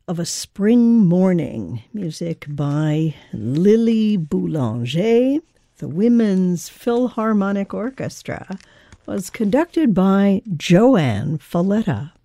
of a Spring Morning, music by Lily Boulanger. The Women's Philharmonic Orchestra was conducted by Joanne Falletta.